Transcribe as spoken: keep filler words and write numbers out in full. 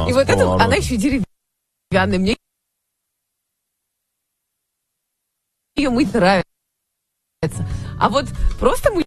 И вот это, она еще деревянная. Мне ее мыть нравится. А вот просто мыть